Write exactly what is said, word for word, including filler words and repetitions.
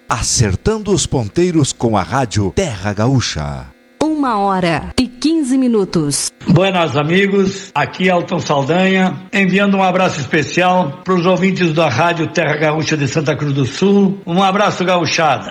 acertando os ponteiros com a rádio Terra Gaúcha. Uma hora e quinze minutos. Buenas amigos, aqui é Elton Saldanha, enviando um abraço especial para os ouvintes da rádio Terra Gaúcha de Santa Cruz do Sul. Um abraço, gauchada.